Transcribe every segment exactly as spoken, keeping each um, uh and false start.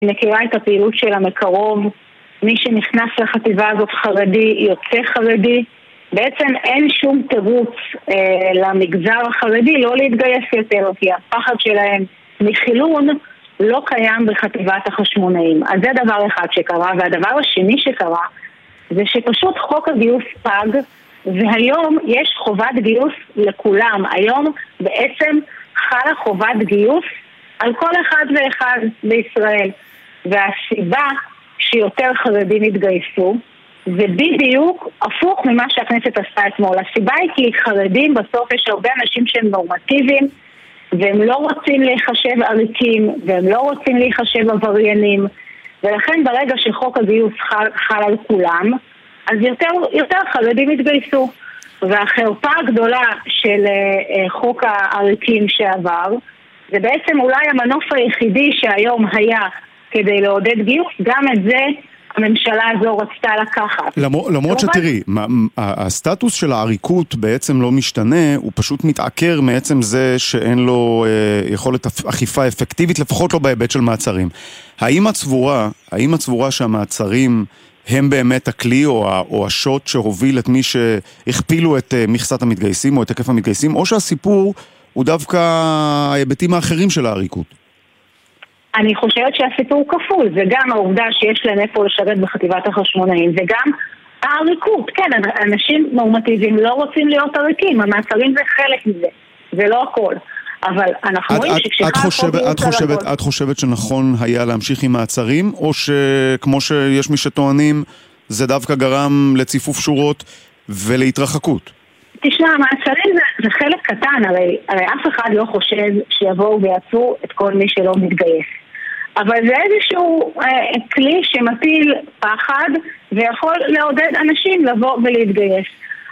מכירה את הפעילות שלה מקרוב, מי שנכנס לחטיבה הזאת חרדי, יוצא חרדי, בעצם אין שום תירוץ אה, למגזר החרדי לא להתגייס יותר, כי הפחד שלהם מחילון לא קיים בחטיבת החשמונאים. אז זה דבר אחד שקרה, והדבר השני שקרה זה שפשוט חוק הגיוס פג, והיום יש חובת גיוס לכולם. היום בעצם חלה חובת גיוס על כל אחד ואחד בישראל, והסיבה שיותר חרדים התגייסו זה בדיוק הפוך ממה שהכנסת עשתה אתמול. הסיבה היא כי חרדים בסוף יש הרבה אנשים שהם נורמטיביים והם לא רוצים להיחשב עריקים והם לא רוצים להיחשב עבריינים, ולכן ברגע שחוק הגיוס חל, חל על כולם, אז יותר, יותר חרדים התגייסו. והחרפה הגדולה של uh, חוק העריקים שעבר זה בעצם אולי המנוף היחידי שהיום היה כדי לעודד גיוס, גם את זה הממשלה הזו רצתה לקחת. למרות, למרות שתראי, מה, הסטטוס של העריקות בעצם לא משתנה, הוא פשוט מתעקר מעצם זה שאין לו אה, יכולת אכיפה אפקטיבית, לפחות לא בהיבט של מעצרים. האם הצבורה, האם הצבורה שהמעצרים הם באמת הכלי או, או השוט שהוביל את מי שהכפילו את אה, מכסת המתגייסים או את היקף המתגייסים, או שהסיפור הוא דווקא ההיבטים האחרים של העריקות? אני חושבת שהסיפור כפול, זה גם העובדה שיש להם איפה לשרת בחטיבת החשמונאים, וגם העריקות. כן, אנשים נורמטיביים לא רוצים להיות עריקים, המעצרים זה חלק מזה, זה לא הכל. אבל אנחנו רואים שכשכה... את חושבת, את חושבת, את חושבת שנכון היה להמשיך עם מעצרים, או שכמו שיש מי שטוענים, זה דווקא גרם לציפוף שורות ולהתרחקות? תשמע, המעצרים זה, זה חלק קטן, הרי, הרי אף אחד לא חושב שיבואו ויעצרו את כל מי שלא מתגייס. אבל זה איזשהו אה, כלי שמטיל פחד ויכול לעודד אנשים לבוא ולהתגייס.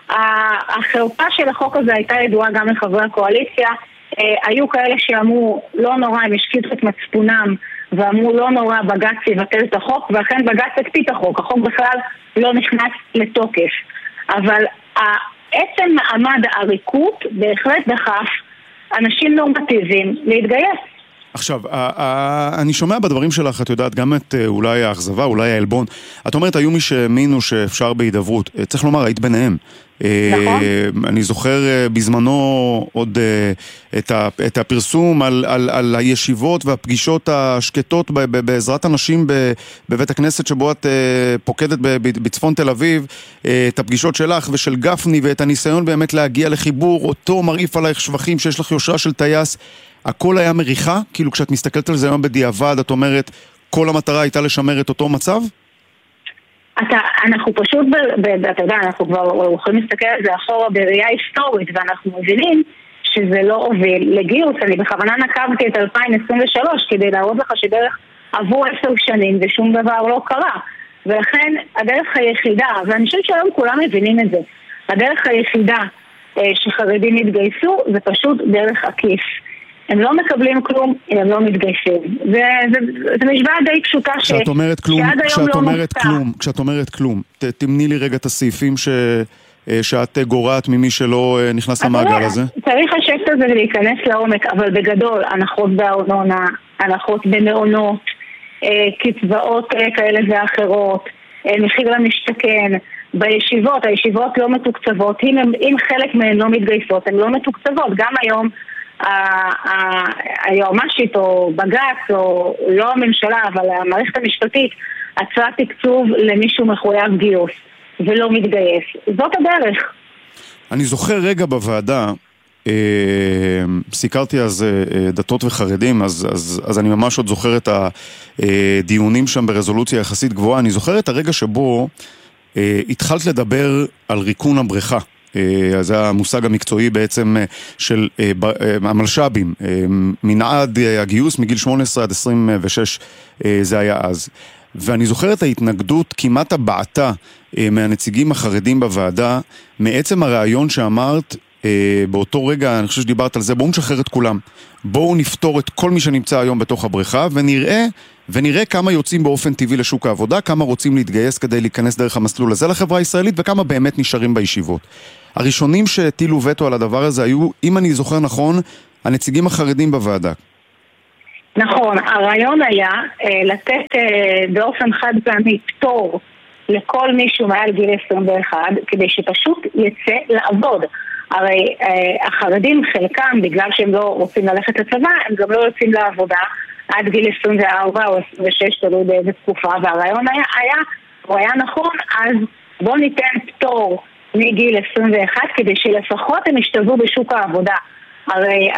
החרפה של החוק הזה הייתה ידועה גם לחברי הקואליציה. אה, היו כאלה שאמרו לא נורא, הם השקיטו את מצפונם ואמרו לא נורא, בג"ץ יבטל את החוק, ואכן בג"ץ הקפיא את החוק. החוק בכלל לא נכנס לתוקף. אבל עצם מעמד העריקות בהחלט דחף אנשים נורמטיביים להתגייס. עכשיו, אני שומע בדברים שלך, את יודעת, גם את אולי האכזבה, אולי האלבון. את אומרת, היו מי שהאמינו שאפשר בהידברות. צריך לומר, היית ביניהם. נכון. אני זוכר בזמנו עוד את הפרסום על, על, על הישיבות והפגישות השקטות בעזרת אנשים בבית הכנסת שבו את פוקדת בצפון תל אביב, את הפגישות שלך ושל גפני ואת הניסיון באמת להגיע לחיבור, אותו מרעיף עלייך שבחים שיש לך יושרה של טייס. הכל היה מריחה? כאילו כשאת מסתכלת על זה היום בדיעבד, את אומרת, כל המטרה הייתה לשמר את אותו מצב? אתה, אנחנו פשוט, ב, ב, אתה יודע, אנחנו כבר יכולים להסתכל על זה אחורה בראייה היסטורית, ואנחנו מבינים שזה לא הוביל לגיוס. אני בכוונה נקבתי את אלפיים עשרים ושלוש כדי להראות לך שדרך עבור עשר שנים ושום דבר לא קרה. ולכן הדרך היחידה, ואני חושבת שהיום כולם מבינים את זה, הדרך היחידה שחרדים התגייסו זה פשוט דרך עקיף. הם לא מקבלים כלום אם הם לא מתגייסים. זה, זה, זה משוואה די פשוטה ש... כשאת אומרת כלום, כשאת אומרת כלום, כשאת אומרת כלום, ת, תמני לי רגע את הסעיפים ש, שאת גורעת ממי שלא נכנס למעגל הזה. צריך לשבת על זה ולהיכנס לעומק, אבל בגדול, הנחות בארנונה, הנחות במעונות, קצבאות כאלה ואחרות, מחיר למשתכן, בישיבות, הישיבות לא מתוקצבות, אם, הם, אם חלק מהן לא מתגייסות, הן לא מתוקצבות. גם היום היועמ"שית או בג"ץ או לא הממשלה אבל המערכת המשפטית עצרה תקצוב למישהו מחויב גיוס ולא מתגייס. זאת הדרך. אני זוכר רגע בוועדה אה, סיקרתי אז אה, דתות וחרדים, אז, אז, אז אני ממש עוד זוכר את הדיונים שם ברזולוציה יחסית גבוהה. אני זוכר את הרגע שבו אה, התחלת לדבר על ריקון הבריכה. אז זה המושג המקצועי בעצם של המלש"בים, מנעד הגיוס מגיל שמונה עשרה עד עשרים ושש זה היה אז. ואני זוכר את ההתנגדות כמעט הבעתה מהנציגים החרדים בוועדה, מעצם הרעיון שאמרת באותו רגע, אני חושב שדיברת על זה, בואו נשחרר את כולם, בואו נפתור את כל מי שנמצא היום בתוך הבריכה ונראה ונראה כמה יוצאים באופן טבעי לשוק העבודה, כמה רוצים להתגייס כדי להיכנס דרך המסלול הזה לחברה הישראלית, וכמה באמת נשארים בישיבות. הראשונים שהטילו וטו על הדבר הזה היו, אם אני זוכר נכון, הנציגים החרדים בוועדה. נכון, הרעיון היה אה, לתת אה, באופן חד פעמי פטור לכל מישהו מעל גיל עשרים ואחת, כדי שפשוט יצא לעבוד. הרי אה, החרדים חלקם, בגלל שהם לא רוצים ללכת לצבא, הם גם לא יוצאים לעבודה עד גיל עשרים וארבע או עשרים ושש, תלוי באיזה תקופה, והרעיון היה, היה, הוא היה נכון, אז בוא ניתן פטור מגיל עשרים ואחת, כדי שלפחות הם ישתלבו בשוק העבודה. הרי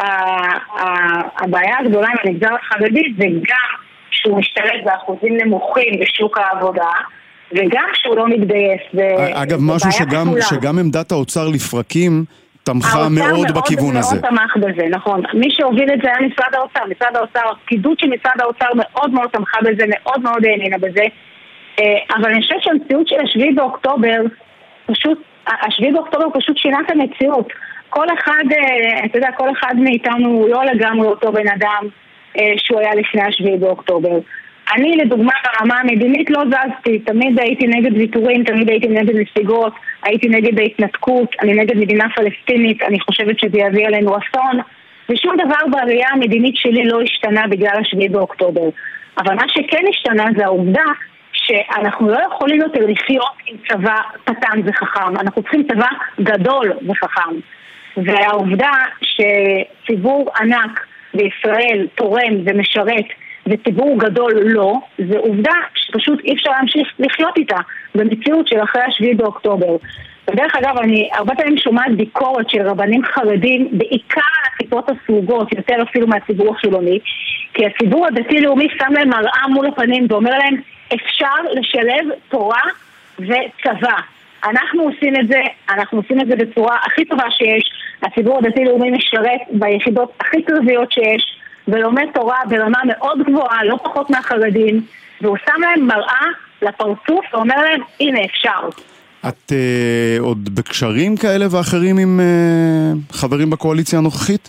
הבעיה הגדולה עם המגזר החרדי זה גם שהוא משתלט באחוזים נמוכים בשוק העבודה, וגם שהוא לא מתגייס. אגב, משהו שגם, שגם עמדת האוצר לפרקים תמכה מאוד בכיוון הזה. האוצר מאוד תמך בזה, נכון. מי שהוביל את זה היה משרד האוצר. משרד האוצר, הפקידות של משרד האוצר מאוד מאוד תמכה בזה, מאוד מאוד האמינה בזה. אבל אני חושבת שהמציאות של השביעי באוקטובר, פשוט, השביעי באוקטובר פשוט שינה את המציאות. כל אחד, אתה יודע, כל אחד מאיתנו לא לגמרי אותו בן אדם שהוא היה לפני השביעי באוקטובר. אני לדוגמה ברמה המדינית לא זזתי, תמיד הייתי נגד ויתורים, תמיד הייתי נגד נסיגות, הייתי נגד ההתנתקות, אני נגד מדינה פלסטינית, אני חושבת שזה יביא עלינו אסון, ושום דבר בראייה המדינית שלי לא השתנה בגלל השביעי באוקטובר. אבל מה שכן השתנה זה העובדה שאנחנו לא יכולים יותר לחיות עם צבא קטן וחכם, אנחנו צריכים צבא גדול וחכם. והעובדה שציבור ענק בישראל תורם ומשרת וציבור גדול לא, זה עובדה שפשוט אי אפשר להמשיך לחיות איתה במציאות של אחרי השביעי באוקטובר. בדרך אגב, אני הרבה פעמים שומעת ביקורת של רבנים חרדים, בעיקר על הכיפות הסרוגות, יותר אפילו מהציבור החילוני, כי הציבור הדתי-לאומי שם להם מראה מול הפנים ואומר להם, אפשר לשלב תורה וצבא. אנחנו עושים את זה, אנחנו עושים את זה בצורה הכי טובה שיש. הציבור הדתי-לאומי משרת ביחידות הכי קרביות שיש, ולומד תורה ברמה מאוד גבוהה, לא פחות מהחרדים, והוא שם להם מראה לפרצוף ואומר להם, הנה אפשר. את אה, עוד בקשרים כאלה ואחרים עם אה, חברים בקואליציה הנוכחית?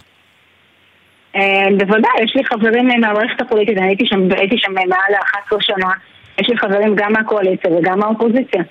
אה, בוודאי, יש לי חברים מהמערכת הפוליטית, אני הייתי שם, הייתי שם מעל אחת עשרה שנה, יש לי חברים גם מהקואליציה וגם מהאופוזיציה.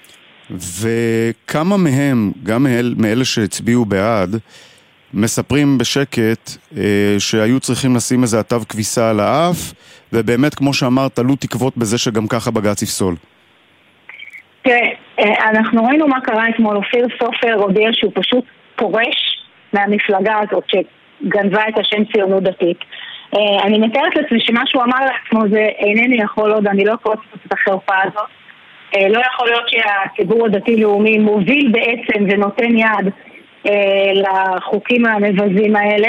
וכמה מהם, גם מאל, מאלה שהצביעו בעד, מספרים בשקט אה, שהיו צריכים לשים איזה עטב כביסה על האף, ובאמת, כמו שאמרת, תלו תקוות בזה שגם ככה בג"ץ יפסול. תראה, אנחנו ראינו מה קרה אתמול. אופיר סופר הודיע שהוא פשוט פורש מהמפלגה הזאת שגנבה את השם ציונות דתית. אני מתארת לעצמי שמה שהוא אמר לעצמו זה אינני יכול עוד, אני לא יכול לעשות את החרפה הזאת. לא יכול להיות שהציבור הדתי-לאומי מוביל בעצם ונותן יד לחוקים המבזים האלה,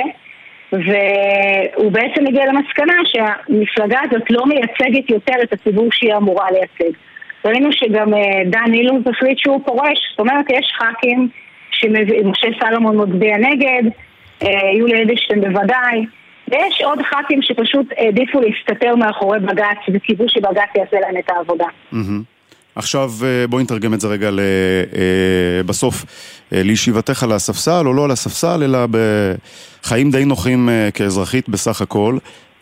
והוא בעצם הגיע למסקנה שהמפלגה הזאת לא מייצגת יותר את הציבור שהיא אמורה לייצג. ראינו שגם דן אילוז החליט שהוא פורש, זאת אומרת יש ח"כים שמשה סלומון מצביע נגד, יולי אדלשטיין בוודאי, ויש עוד ח"כים שפשוט העדיפו להסתתר מאחורי בג"ץ וקיוו שבג"ץ יעשה להם את העבודה. עכשיו בואי נתרגם את זה רגע בסוף לישיבתך על הספסל, או לא על הספסל, אלא בחיים די נוחים כאזרחית בסך הכל.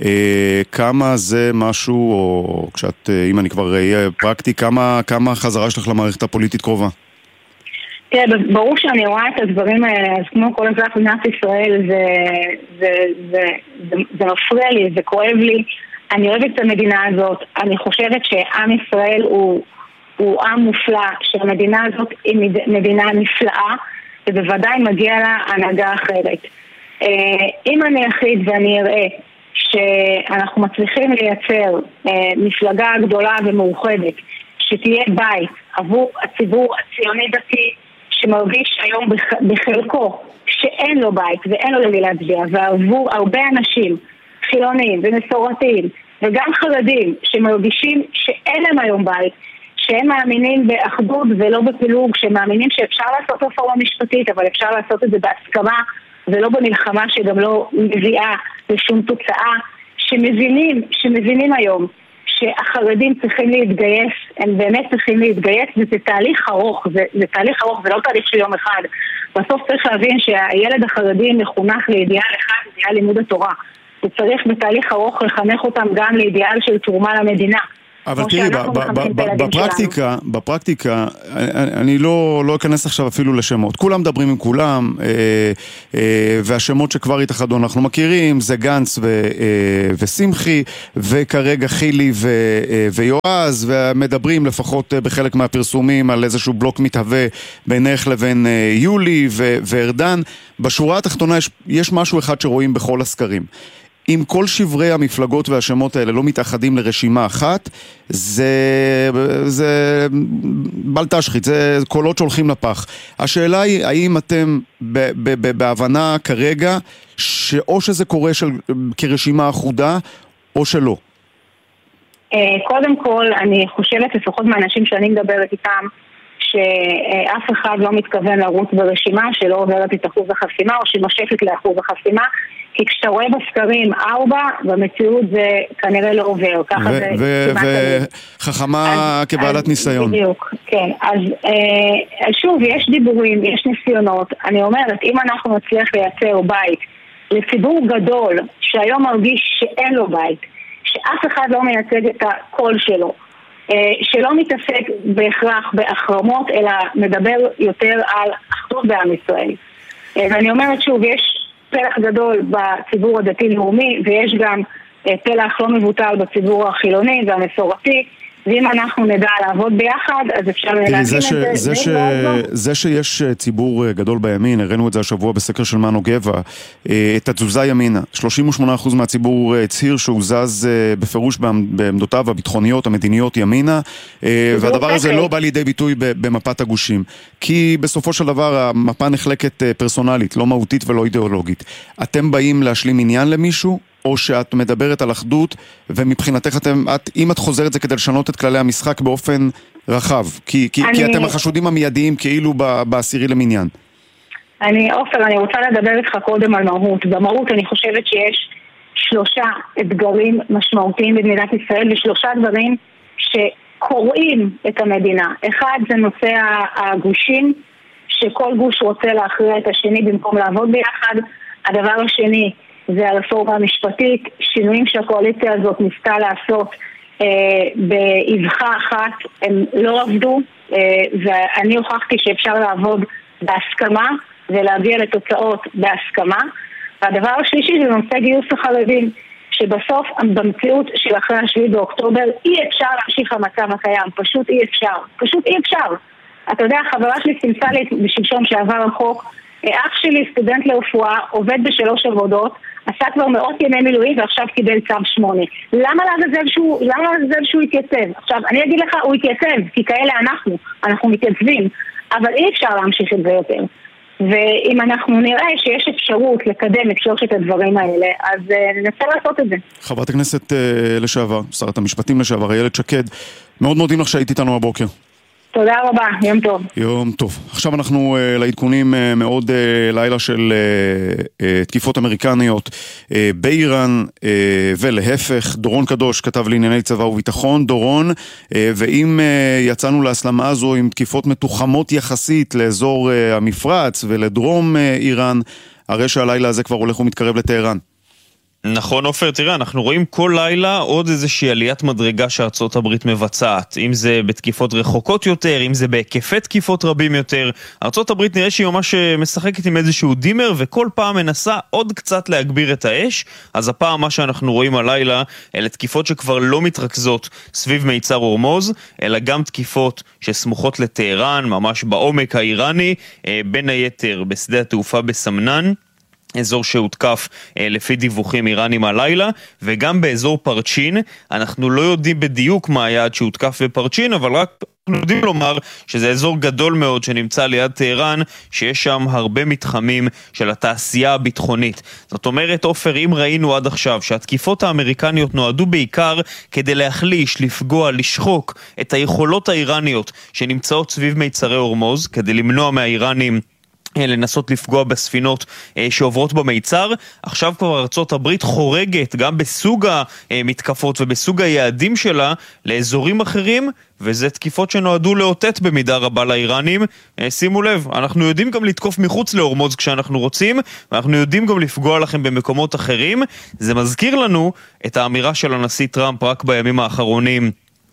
כמה זה משהו, או כשאת, אם אני כבר אהיה פרקטי, כמה, כמה חזרה שלך למערכת הפוליטית קרובה? תראה, ברור שאני רואה את הדברים האלה, אז כמו כל אזרח במדינת ישראל, זה, זה, זה, זה, זה מפריע לי, זה כואב לי. אני אוהבת את המדינה הזאת, אני חושבת שעם ישראל הוא, הוא עם מופלא, שהמדינה הזאת היא מדינה נפלאה, ובוודאי מגיע לה הנהגה אחרת. אם אני אחליט ואני אראה שאנחנו מצליחים לייצר מפלגה גדולה ומאוחדת, שתהיה בית עבור הציבור הציוני דתי, שמרגיש היום בחלקו שאין לו בית ואין לו למי להצביע, ועבור הרבה אנשים חילונים ומסורתיים וגם חרדים שמרגישים שאין להם היום בית, שהם מאמינים באחדות ולא בפילוג, שמאמינים שאפשר לעשות רפורמה משפטית, אבל אפשר לעשות את זה בהסכמה ולא במלחמה שגם לא מביאה לשום תוצאה, שמבינים, שמבינים היום שהחרדים צריכים להתגייס, הם באמת צריכים להתגייס, וזה תהליך ארוך, זה, זה תהליך ארוך, זה לא תהליך של יום אחד. בסוף צריך להבין שהילד החרדי מחונך לאידיאל אחד, אידיאל לימוד התורה. הוא צריך בתהליך ארוך לחנך אותם גם לאידיאל של תרומה למדינה. אבל תראי, בפרקטיקה, בפרקטיקה, אני לא, לא אכנס עכשיו אפילו לשמות. כולם מדברים עם כולם, והשמות שכבר התאחדו אנחנו מכירים, זה גנץ ושמחי, וכרגע חילי ויועז, ומדברים לפחות בחלק מהפרסומים על איזשהו בלוק מתהווה בינך לבין יולי וארדן. בשורה התחתונה יש, יש משהו אחד שרואים בכל הסקרים. אם כל שברי המפלגות והשמות האלה לא מתאחדים לרשימה אחת, זה, זה בל תשחית, זה קולות שהולכים לפח. השאלה היא, האם אתם ב, ב, ב, בהבנה כרגע, שאו שזה קורה של, כרשימה אחודה, או שלא? קודם כל, אני חושבת, לפחות מהאנשים שאני מדברת איתם, שאף אחד לא מתכוון לרוץ ברשימה שלא עוברת את אחוז החסימה או שנושפת לאחוז החסימה, כי כשאתה רואה בסקרים ארבע, במציאות זה כנראה לא עובר. וחכמה כבעלת ניסיון. בדיוק, כן. אז שוב, יש דיבורים, יש ניסיונות. אני אומרת, אם אנחנו נצליח לייצר בית לציבור גדול שהיום מרגיש שאין לו בית, שאף אחד לא מייצג את הקול שלו, שלא מתעסק בהכרח בהחרמות, אלא מדבר יותר על אחדות בעם ישראל. ואני אומרת שוב, יש פלח גדול בציבור הדתי-לאומי, ויש גם פלח לא מבוטל בציבור החילוני והמסורתי, ואם אנחנו נדע לעבוד ביחד, אז אפשר להגיד את זה. זה, זה, ש... זה שיש ציבור גדול בימין, הראינו את זה השבוע בסקר של מנו גבע, את התזוזה ימינה. שלושים ושמונה אחוז מהציבור הצהיר שהוא זז בפירוש בעמדותיו הביטחוניות, המדיניות ימינה, והדבר הזה לא בא לידי ביטוי במפת הגושים. כי בסופו של דבר המפה נחלקת פרסונלית, לא מהותית ולא אידיאולוגית. אתם באים להשלים עניין למישהו? או שאת מדברת על אחדות, ומבחינתך אתם, את, אם את חוזרת זה כדי לשנות את כללי המשחק באופן רחב, כי, כי, אני... כי אתם החשודים המיידיים כאילו בעשירי למניין. אני, אופר, אני רוצה לדבר איתך קודם על מהות. במהות אני חושבת שיש שלושה אתגרים משמעותיים במדינת ישראל, ושלושה דברים שקוראים את המדינה. אחד זה נושא הגושים, שכל גוש רוצה להכריע את השני במקום לעבוד ביחד. הדבר השני, זה הרפורמה המשפטית, שינויים שהקואליציה הזאת ניסתה לעשות אה, באבחה אחת, הם לא עבדו, אה, ואני הוכחתי שאפשר לעבוד בהסכמה ולהגיע לתוצאות בהסכמה. והדבר השלישי זה נושא גיוס החרדים, שבסוף במציאות של אחרי השביעי באוקטובר אי אפשר להמשיך המצב הקיים, פשוט אי אפשר, פשוט אי אפשר. אתה יודע, חברה שלי סימסה לי בשלשום שעבר החוק, אח שלי, סטודנט לרפואה, עובד בשלוש עבודות, עשה כבר מאות ימי מילואים ועכשיו קיבל צו שמונה. למה לעזאזל שהוא, למה לעזאזל שהוא יתייצב? עכשיו, אני אגיד לך, הוא יתייצב, כי כאלה אנחנו, אנחנו מתייצבים, אבל אי אפשר להמשיך את זה יותר. ואם אנחנו נראה שיש אפשרות לקדם את שלושת הדברים האלה, אז ננסה לעשות את זה. חברת הכנסת לשעבר, שרת המשפטים לשעבר, איילת שקד, מאוד מודים לך שהיית איתנו הבוקר. תודה רבה, יום טוב. יום טוב. עכשיו אנחנו uh, לעדכונים uh, מאוד uh, לילה של uh, uh, תקיפות אמריקניות uh, באיראן uh, ולהפך. דורון קדוש כתב לענייני צבא וביטחון. דורון, uh, ואם uh, יצאנו להסלמה הזו עם תקיפות מתוחמות יחסית לאזור uh, המפרץ ולדרום uh, איראן, הרי שהלילה הזה כבר הולך ומתקרב לטהרן. נכון, עופר, תראה, אנחנו רואים כל לילה עוד איזושהי עליית מדרגה שארצות הברית מבצעת, אם זה בתקיפות רחוקות יותר, אם זה בהיקפי תקיפות רבים יותר. ארצות הברית נראה שהיא ממש משחקת עם איזשהו דימר, וכל פעם מנסה עוד קצת להגביר את האש. אז הפעם מה שאנחנו רואים הלילה, אלה תקיפות שכבר לא מתרכזות סביב מיצר הורמוז, אלא גם תקיפות שסמוכות לטהרן, ממש בעומק האיראני, בין היתר בשדה התעופה בסמנן, אזור שהותקף אה, לפי דיווחים איראנים הלילה, וגם באזור פרצ'ין. אנחנו לא יודעים בדיוק מה היעד שהותקף בפרצ'ין, אבל רק אנחנו יודעים לומר שזה אזור גדול מאוד שנמצא ליד טהרן, שיש שם הרבה מתחמים של התעשייה הביטחונית. זאת אומרת, עופר, אם ראינו עד עכשיו שהתקיפות האמריקניות נועדו בעיקר כדי להחליש, לפגוע, לשחוק את היכולות האיראניות שנמצאות סביב מיצרי הורמוז, כדי למנוע מהאיראנים לנסות לפגוע בספינות שעוברות במיצר, עכשיו כבר ארצות הברית חורגת גם בסוג המתקפות ובסוג היעדים שלה לאזורים אחרים, וזה תקיפות שנועדו לאותת במידה רבה לאיראנים. שימו לב, אנחנו יודעים גם לתקוף מחוץ להורמוז כשאנחנו רוצים, ואנחנו יודעים גם לפגוע לכם במקומות אחרים. זה מזכיר לנו את האמירה של הנשיא טראמפ רק בימים האחרונים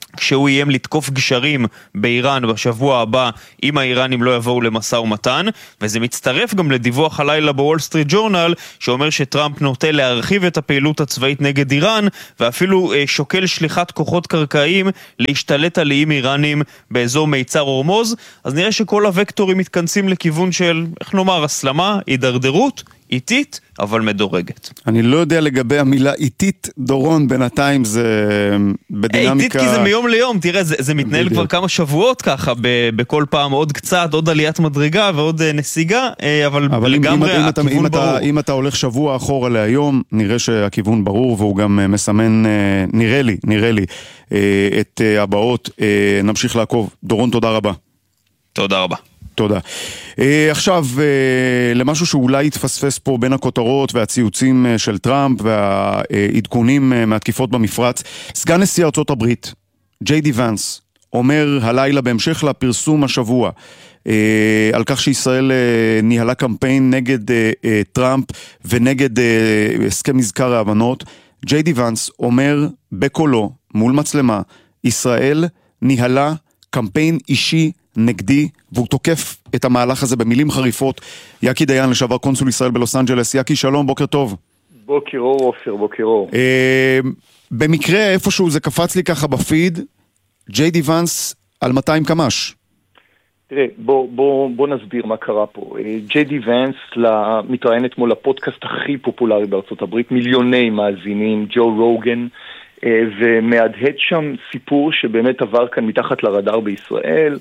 כשהוא איים לתקוף גשרים באיראן בשבוע הבא אם האיראנים לא יבואו למשא ומתן, וזה מצטרף גם לדיווח הלילה בוול סטריט ג'ורנל שאומר שטראמפ נוטה להרחיב את הפעילות הצבאית נגד איראן, ואפילו אה, שוקל שליחת כוחות קרקעיים להשתלט על איים איראנים באזור מיצר הורמוז. אז נראה שכל הוקטורים מתכנסים לכיוון של, איך נאמר, הסלמה, הידרדרות איטית, אבל מדורגת. אני לא יודע לגבי המילה איטית, דורון, בינתיים זה בדינמיקה... איטית כי זה מיום ליום, תראה, זה, זה מתנהל בדיוק. כבר כמה שבועות ככה, ב- בכל פעם עוד קצת, עוד עליית מדרגה ועוד נסיגה, אבל, אבל לגמרי אם, הכיוון אם אתה, ברור. אם אתה, אם אתה הולך שבוע אחורה להיום, נראה שהכיוון ברור, והוא גם מסמן, נראה לי, נראה לי, את הבאות. נמשיך לעקוב. דורון, תודה רבה. תודה רבה. תודה. Uh, עכשיו, uh, למשהו שאולי יתפספס פה בין הכותרות והציוצים uh, של טראמפ והעדכונים uh, מהתקיפות במפרץ, סגן נשיא ארצות הברית, ג'יי די ונס, אומר הלילה בהמשך לפרסום השבוע, uh, על כך שישראל uh, ניהלה קמפיין נגד uh, uh, טראמפ ונגד uh, הסכם מזכר ההבנות, ג'יי די ונס אומר בקולו מול מצלמה, ישראל ניהלה קמפיין אישי נגדי, והוא תוקף את המהלך הזה במילים חריפות. יקי דיין, לשעבר קונסול ישראל בלוס אנג'לס. יקי, שלום, בוקר טוב. בוקר אור, אופיר, בוקר אור. אה, במקרה, איפשהו זה קפץ לי ככה בפיד, ג'יי די ונס על מאתיים קמ"ש. תראה, בוא, בוא, בוא נסביר מה קרה פה. ג'יי די ונס מתראיין אתמול לפודקאסט הכי פופולרי בארצות הברית, מיליוני מאזינים, ג'ו רוגן, ומהדהד שם סיפור שבאמת עבר כאן מתחת לרדאר בישראל,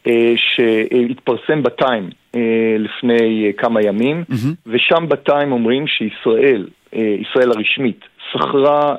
שהתפרסם בטיים לפני כמה ימים, mm-hmm. ושם בטיים אומרים שישראל, ישראל הרשמית, שכרה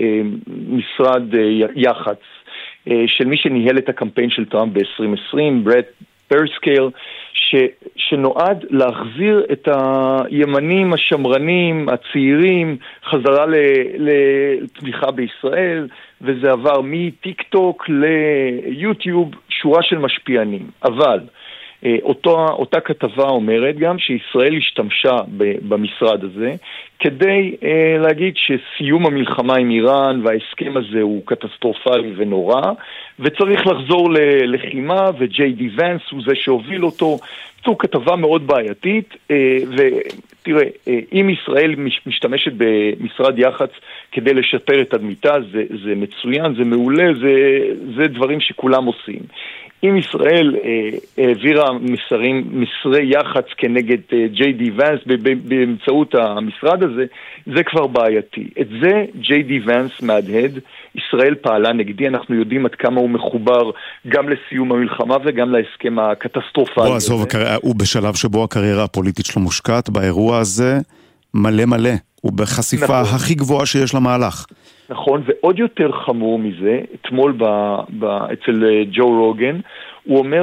משרד יח"צ של מי שניהל את הקמפיין של טראמפ ב-עשרים עשרים, ברד פרסקייל, ש, שנועד להחזיר את הימנים השמרנים, הצעירים, חזרה לתמיכה בישראל, וזה עבר מטיק טוק ליוטיוב, שורה של משפיענים. אבל אותו, אותה כתבה אומרת גם שישראל השתמשה במשרד הזה כדי אה, להגיד שסיום המלחמה עם איראן וההסכם הזה הוא קטסטרופלי ונורא וצריך לחזור ללחימה, וג'יי די ונס הוא זה שהוביל אותו. זו כתבה מאוד בעייתית, אה, ותראה, אה, אם ישראל משתמשת במשרד יח"צ כדי לשפר את תדמיתה, זה, זה מצוין, זה מעולה, זה, זה דברים שכולם עושים. אם ישראל אה, העבירה מסרים, מסרי יח"צ כנגד אה, ג'יי די ונס באמצעות המשרד הזה, זה כבר בעייתי. את זה ג'יי די ונס מהדהד, ישראל פעלה נגדי, אנחנו יודעים עד כמה הוא מחובר גם לסיום המלחמה וגם להסכם הקטסטרופלי. בוא עזוב, הוא בשלב שבו הקריירה הפוליטית שלו מושקעת, באירוע הזה מלא מלא, הוא בחשיפה נכון. הכי גבוהה שיש למהלך. נכון, ועוד יותר חמור מזה, אתמול ב, ב, אצל ג'ו רוגן, הוא אומר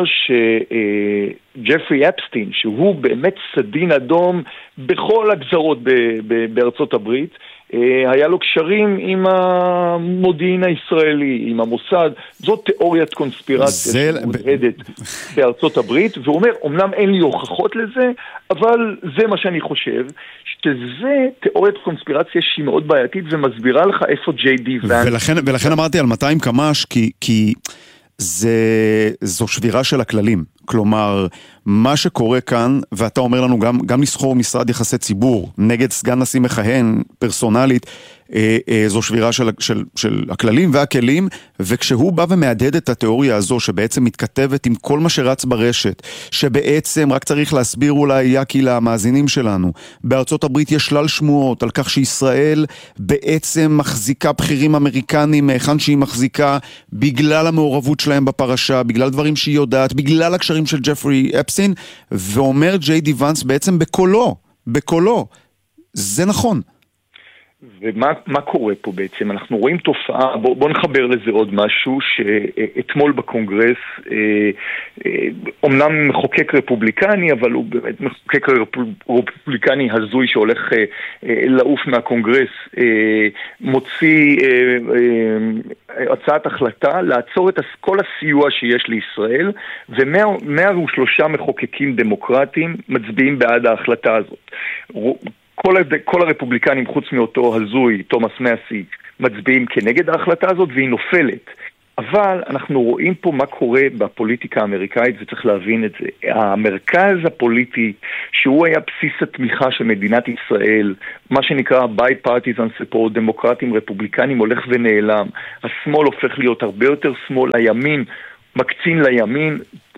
שג'פרי אפסטין, שהוא באמת סדין אדום בכל הגזרות ב, ב, בארצות הברית, היה לו קשרים עם המודיעין הישראלי, עם המוסד. זאת תיאוריית קונספירציה שמודהדת בארצות הברית, והוא אומר, אמנם אין לי הוכחות לזה, אבל זה מה שאני חושב, שזה תיאוריית קונספירציה שהיא מאוד בעייתית, ומסבירה לך איפה ג'יי די ונס. ולכן, ולכן אמרתי על מאתיים קמ"ש, כי, כי זה, זו שבירה של הכללים. כלומר, מה שקורה כאן, ואתה אומר לנו גם, גם לסחור משרד יחסי ציבור נגד סגן נשיא מכהן פרסונלית, אה, אה, זו שבירה של, של, של הכללים והכלים, וכשהוא בא ומעדד את התיאוריה הזו, שבעצם מתכתבת עם כל מה שרץ ברשת, שבעצם רק צריך להסביר אולי יקי למאזינים שלנו, בארצות הברית יש שלל שמועות על כך שישראל בעצם מחזיקה בכירים אמריקנים מהיכן שהיא מחזיקה, בגלל המעורבות שלהם בפרשה, בגלל דברים שהיא יודעת, בגלל הקשרים של ג'פרי אפסטין, ואומר ג'יי די ונס בעצם בקולו, בקולו. זה נכון. ומה מה קורה פה בעצם? אנחנו רואים תופעה, בוא, בוא נחבר לזה עוד משהו, שאתמול בקונגרס, אה, אה, אומנם מחוקק רפובליקני, אבל הוא באמת מחוקק רפובליקני הזוי שהולך אה, אה, לעוף מהקונגרס, אה, מוציא אה, אה, הצעת החלטה לעצור את כל הסיוע שיש לישראל, ו-מאה ושלושה מחוקקים דמוקרטיים מצביעים בעד ההחלטה הזאת. כל, כל הרפובליקנים חוץ מאותו הזוי, תומאס מסי, מצביעים כנגד ההחלטה הזאת, והיא נופלת. אבל אנחנו רואים פה מה קורה בפוליטיקה האמריקאית, וצריך להבין את זה. המרכז הפוליטי, שהוא היה בסיס התמיכה של מדינת ישראל, מה שנקרא bipartisan support, דמוקרטים, רפובליקנים, הולך ונעלם. השמאל הופך להיות הרבה יותר שמאל, הימין מקצין לימין,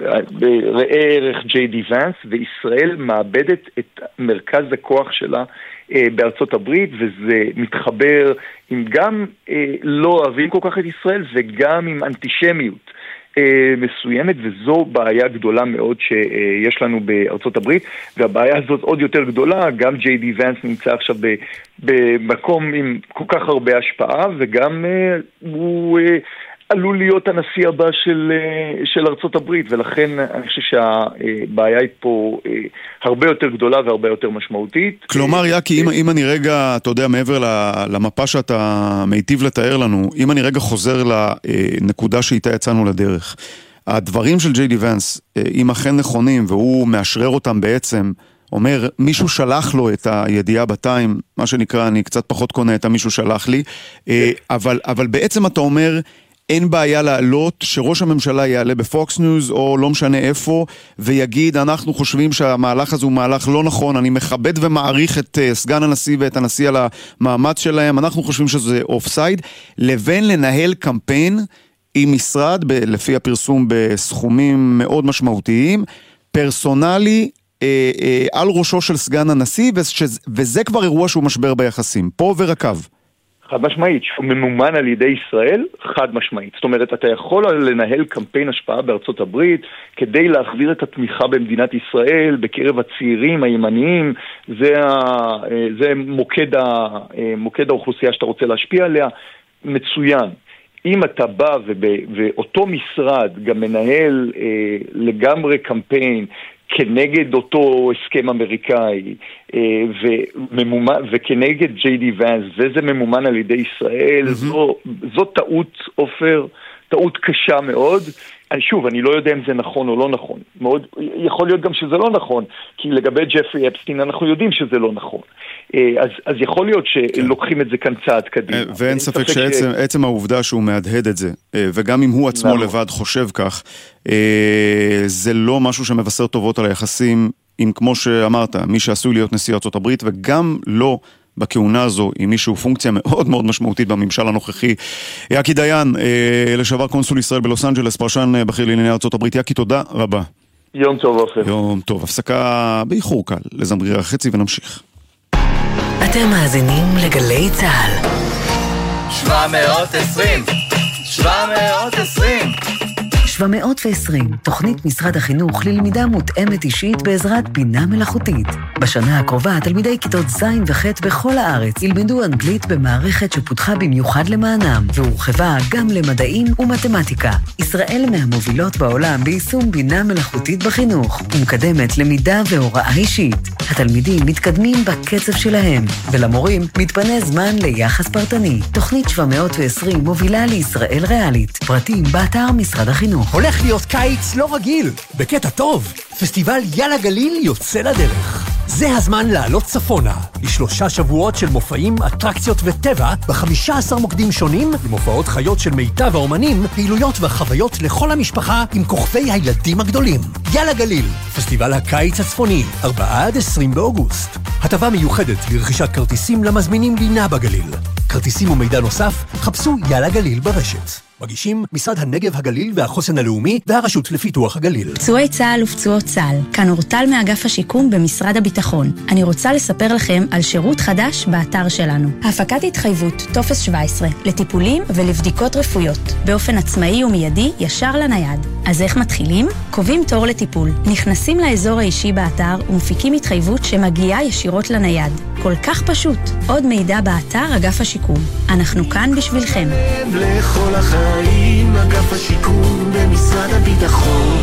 ראה ערך ג'יי די ונס, וישראל מאבדת את מרכז הכוח שלה בארצות הברית, וזה מתחבר עם גם לא אוהבים כל כך את ישראל, וגם עם אנטישמיות מסוימת, וזו בעיה גדולה מאוד שיש לנו בארצות הברית, והבעיה הזאת עוד יותר גדולה, גם ג'יי די ונס נמצא עכשיו במקום עם כל כך הרבה השפעה, וגם הוא עלול להיות הנשיא הבא של, של ארצות הברית, ולכן אני חושב שהבעיה היא פה הרבה יותר גדולה והרבה יותר משמעותית. כלומר, יקי, אם, אם אני רגע, אתה יודע, מעבר למפה שאתה מיטיב לתאר לנו, אם אני רגע חוזר לנקודה שאיתה יצאנו לדרך, הדברים של ג'יי די ונס, אם אכן נכונים, והוא מאשרר אותם בעצם, אומר, מישהו שלח לו את הידיעה בטיים, מה שנקרא, אני קצת פחות קונה את המישהו שלח לי, אבל, אבל בעצם אתה אומר, אין בעיה לעלות שראש הממשלה יעלה בפוקס ניוז או לא משנה איפה ויגיד אנחנו חושבים שהמהלך הזה הוא מהלך לא נכון, אני מכבד ומעריך את סגן הנשיא ואת הנשיא על המאמץ שלהם, אנחנו חושבים שזה אוף-סייד, לבין לנהל קמפיין עם משרד, ב- לפי הפרסום בסכומים מאוד משמעותיים, פרסונלי אה, אה, על ראשו של סגן הנשיא, וש- וזה כבר אירוע שהוא משבר ביחסים, פה עובר הקו. חד משמעית, שהוא ממומן על ידי ישראל, חד משמעית. זאת אומרת, אתה יכול לנהל קמפיין השפעה בארצות הברית, כדי להחזיר את התמיכה במדינת ישראל, בקרב הצעירים, הימניים, זה, ה, זה מוקד, ה, מוקד האוכלוסייה שאתה רוצה להשפיע עליה, מצוין. אם אתה בא וב, ואותו משרד גם מנהל אה, לגמרי קמפיין, כנגד אותו הסכם אמריקאי וממומן, וכנגד ג'יי די ונס, וזה ממומן על ידי ישראל, זו, זו טעות, אופר, טעות קשה מאוד. אני, שוב, אני לא יודע אם זה נכון או לא נכון. מאוד, יכול להיות גם שזה לא נכון, כי לגבי ג'פרי אפסטין אנחנו יודעים שזה לא נכון. אז, אז יכול להיות שלוקחים את זה כאן צעד קדימה. ואין ספק שעצם ש... עצם העובדה שהוא מהדהד את זה, וגם אם הוא עצמו לבד חושב כך, זה לא משהו שמבשר טובות על היחסים עם, כמו שאמרת, מי שעשוי להיות נשיא ארצות הברית, וגם לא בכהונה הזו, עם מישהו פונקציה מאוד מאוד משמעותית בממשל הנוכחי. יקי דיין, לשעבר קונסול ישראל בלוס אנג'לס, פרשן בכיר לענייני ארצות הברית. יקי, תודה רבה. יום טוב, אופן. יום טוב. הפסקה באיחור קל, לזמריר החצי ונמשיך. אתם מאזינים לגלי צהל. שבע מאות ועשרים שבע מאות ועשרים שבע מאות ועשרים, תוכנית משרד החינוך ללמידה מותאמת אישית בעזרת בינה מלאכותית. בשנה הקרובה, תלמידי כיתות ז' וח' בכל הארץ ילמדו אנגלית במערכת שפותחה במיוחד למענם, והורחבה גם למדעים ומתמטיקה. ישראל מהמובילות בעולם ביישום בינה מלאכותית בחינוך, ומקדמת למידה והוראה אישית. התלמידים מתקדמים בקצב שלהם, ולמורים מתפנה זמן ליחס פרטני. תוכנית שבע מאות ועשרים מובילה לישראל ריאלית. פרטים באתר משרד החינוך. הולך להיות קיץ לא רגיל, בקטע טוב. פסטיבל יאללה גליל יוצא לדרך. זה הזמן לעלות צפונה, לשלושה שבועות של מופעים, אטרקציות וטבע, ב-חמישה עשר מוקדים שונים, עם הופעות חיות של מיטב האומנים, פעילויות וחוויות לכל המשפחה, עם כוכבי הילדים הגדולים. יאללה גליל, פסטיבל הקיץ הצפוני, ארבעה עד עשרים באוגוסט. הטבה מיוחדת לרכישת כרטיסים למזמינים לינה בגליל. כרטיסים ומידע נוסף, חפשו יאללה גליל ברשת. מגישים משרד הנגב הגליל והחוסן הלאומי והרשות לפיתוח הגליל. פצועי צה"ל ופצועות צה"ל, כאן אורטל מאגף השיקום במשרד הביטחון. אני רוצה לספר לכם על שירות חדש באתר שלנו. הפקת התחייבות, טופס שבע עשרה, לטיפולים ולבדיקות רפואיות, באופן עצמאי ומיידי ישר לנייד. אז איך מתחילים? קובעים תור לטיפול, נכנסים לאזור האישי באתר ומפיקים התחייבות שמגיעה ישירות לנייד. כל כך פשוט. עוד מידע באתר אגף השיקום. אנחנו כאן בשבילכם. לכל החיים, אגף השיקום במשרד הביטחון.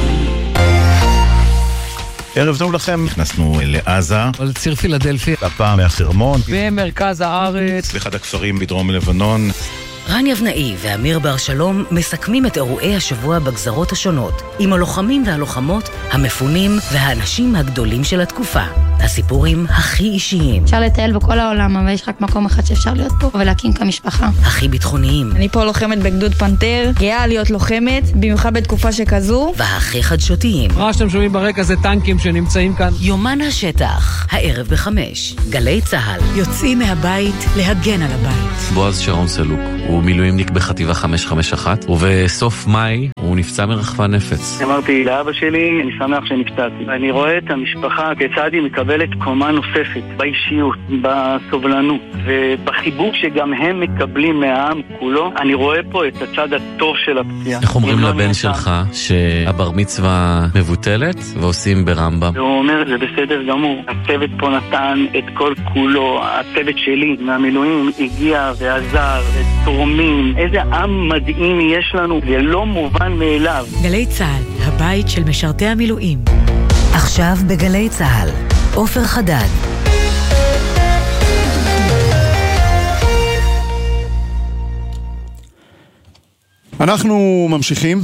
ערב טוב לכם, נכנסנו לעזה, על ציר פילדלפי, הפעם מהחרמון, במרכז הארץ, באחד הכפרים בדרום לבנון. רן יבנאי ואמיר בר שלום מסכמים את אירועי השבוע בגזרות השונות, עם הלוחמים והלוחמות, המפונים והאנשים הגדולים של התקופה. הסיפורים הכי אישיים. אפשר לטייל בכל העולם, אבל יש רק מקום אחד שאפשר להיות פה ולהקים כמשפחה. הכי ביטחוניים. אני פה לוחמת בגדוד פנתר, גאה להיות לוחמת, במיוחד בתקופה שכזו. והכי חדשותיים. מה שאתם שומעים ברקע זה טנקים שנמצאים כאן. יומן השטח, הערב בחמש. גלי צהל. יוצאים מהבית להגן על הבית. בועז שרון סלוק, הוא מילואימניק בחטיבה חמש חמש אחת, ובסוף מאי הוא נפצע מרחפן נפץ. אמרתי לאבא שלי, אני שמח שנפצעתי. אני רואה את המשפחה כיצד היא מקבלת קומה נוספת, באישיות, בסובלנות, ובחיבוק שגם הם מקבלים מהעם כולו. אני רואה פה את הצד הטוב של הפציעה. איך אומרים לבן שלך שהבר מצווה מבוטלת ועושים ברמב"ם? הוא אומר, זה בסדר גמור. הצוות פה נתן את כל כולו, הצוות שלי מהמילואים הגיע ועזר, תורמים. איזה עם מדהים יש לנו, זה לא מובן מאליו. גלי צהל, הבית של משרתי המילואים. עכשיו בגלי צהל, עופר חדד. אנחנו ממשיכים,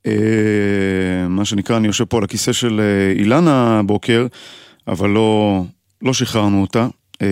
מה שנקרא, אני יושב פה על הכיסא של אילנה בוקר, אבל לא, לא שחררנו אותה.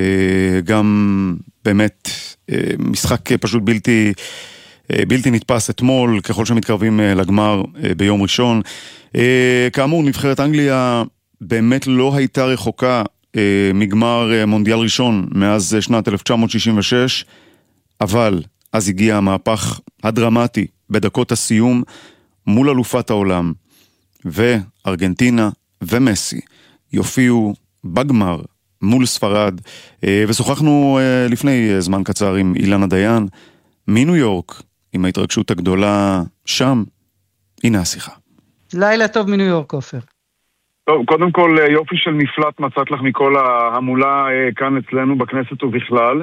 גם באמת משחק פשוט בלתי, בלתי נתפס אתמול, ככל שמתקרבים לגמר ביום ראשון. כאמור, נבחרת אנגליה באמת לא הייתה רחוקה מגמר מונדיאל ראשון מאז שנת אלף תשע מאות שישים ושש, אבל אז הגיע המהפך הדרמטי בדקות הסיום מול אלופת העולם, וארגנטינה ומסי יופיעו בגמר מול ספרד, ושוחחנו לפני זמן קצר עם אילנה דיין מניו יורק, עם ההתרגשות הגדולה שם. הנה השיחה. לילה טוב מניו יורק, עופר. טוב, קודם כל יופי של מפלט מצאת לך מכל ההמולה כאן אצלנו בכנסת ובכלל,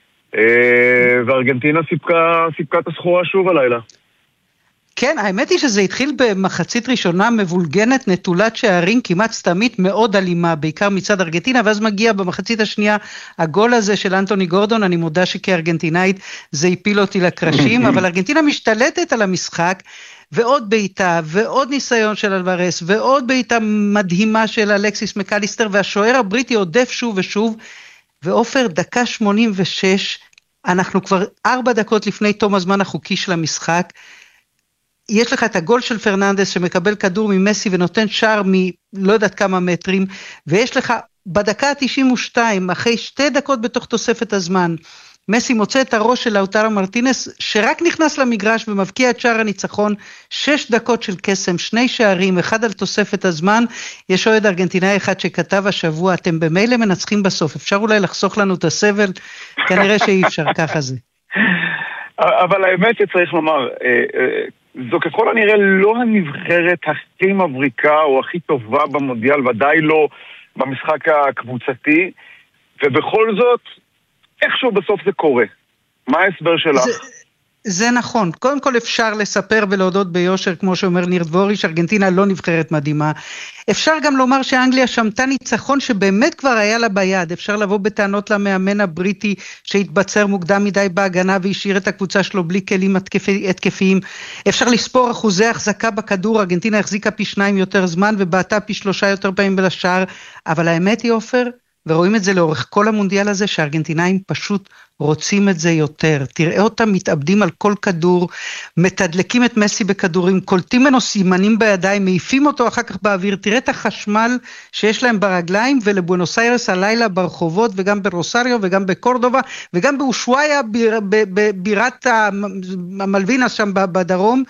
וארגנטינה סיפקה, סיפקה את הסחורה שוב הלילה. כן, האמת היא שזה התחיל במחצית ראשונה מבולגנת, נטולת שערים, כמעט סתמית, מאוד אלימה, בעיקר מצד ארגנטינה, ואז מגיע במחצית השנייה הגול הזה של אנטוני גורדון. אני מודה שכארגנטינאית זה הפיל אותי לקרשים, אבל ארגנטינה משתלטת על המשחק, ועוד בעיטה, ועוד ניסיון של אלוורס, ועוד בעיטה מדהימה של אלכסיס מקליסטר, והשוער הבריטי עודף שוב ושוב, ועופר, דקה שמונים ושש, אנחנו כבר ארבע דקות לפני תום הזמן החוקי של המשחק, יש לך את הגול של פרננדס שמקבל כדור ממסי ונותן שער מלא יודעת כמה מטרים, ויש לך בדקה ה-תשעים ושתיים, אחרי שתי דקות בתוך תוספת הזמן, מסי מוצא את הראש של לאוטרו מרטינס, שרק נכנס למגרש ומבקיע את שער הניצחון, שש דקות של קסם, שני שערים, אחד על תוספת הזמן. יש אוהד ארגנטינאי אחד שכתב השבוע, אתם במילא מנצחים בסוף, אפשר אולי לחסוך לנו את הסבל? כנראה שאי אפשר, ככה זה. אבל האמת שצריך לומר, זו ככל הנראה לא הנבחרת הכי מבריקה או הכי טובה במונדיאל, ודאי לא במשחק הקבוצתי, ובכל זאת, איכשהו בסוף זה קורה. מה ההסבר שלך? זה, זה נכון. קודם כל אפשר לספר ולהודות ביושר, כמו שאומר ניר דבורי, שארגנטינה לא נבחרת מדהימה. אפשר גם לומר שאנגליה שמתה ניצחון שבאמת כבר היה לה ביד. אפשר לבוא בטענות למאמן הבריטי שהתבצר מוקדם מדי בהגנה והשאיר את הקבוצה שלו בלי כלים התקפיים. אפשר לספור אחוזי החזקה בכדור. ארגנטינה החזיקה פי שניים יותר זמן ובעטה פי שלושה יותר פעמים בלשער. אבל האמת היא, עופר, ורואים את זה לאורך כל המונדיאל הזה, שהארגנטינאים פשוט רוצים את זה יותר. תראה אותם מתאבדים על כל כדור, מתדלקים את מסי בכדורים, קולטים ממנו סימנים בידיים, מעיפים אותו אחר כך באוויר. תראה את החשמל שיש להם ברגליים, ולבואנוס איירס הלילה ברחובות, וגם ברוסריו, וגם בקורדובה, וגם באושוויה, בירת המלווינה שם בדרום.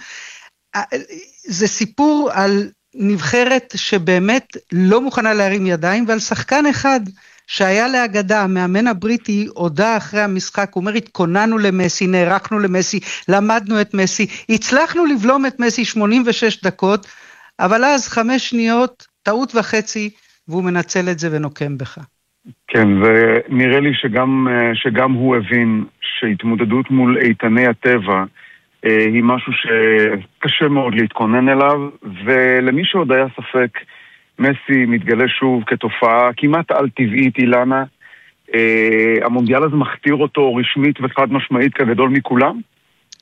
זה סיפור על נבחרת שבאמת לא מוכנה להרים ידיים, ועל שחקן אחד שהיה להגדה, המאמן הבריטי הודע אחרי המשחק, הוא אומר, התכוננו למסי, נערכנו למסי, למדנו את מסי, הצלחנו לבלום את מסי שמונים ושש דקות, אבל אז חמש שניות, טעות וחצי, והוא מנצל את זה ונוקם בך. כן, ונראה לי שגם, שגם הוא הבין שהתמודדות מול איתני הטבע, היא משהו שקשה מאוד להתכונן אליו, ולמי שעוד היה ספק, מסי מתגלה שוב כתופעה כמעט על טבעית, אילנה. המונדיאל הזה מכתיר אותו רשמית וחד משמעית כגדול מכולם?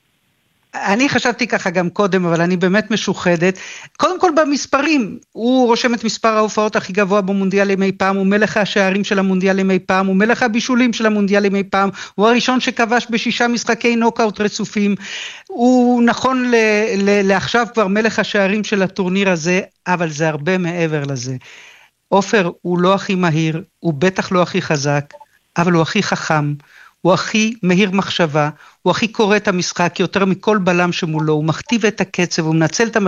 אני חשבתי ככה גם קודם, אבל אני באמת משוחדת. קודם כל במספרים, הוא רושם את מספר ההופעות הכי גבוה במונדיאלים אי פעם, הוא מלך השערים של המונדיאלים אי פעם, הוא מלך הבישולים של המונדיאלים אי פעם, הוא הראשון שכבש בשישה משחקי נוקאוט רצופים, הוא נכון ל- ל- לעכשיו כבר מלך השערים של הטורניר הזה, אבל זה הרבה מעבר לזה. עופר הוא לא הכי מהיר, הוא בטח לא הכי חזק, אבל הוא הכי חכם, הוא הכי מהיר מחשבה, הוא הכי קורא את המשחק יותר מכל בלם שמולו, הוא מכתיב את הקצב, הוא מנצל את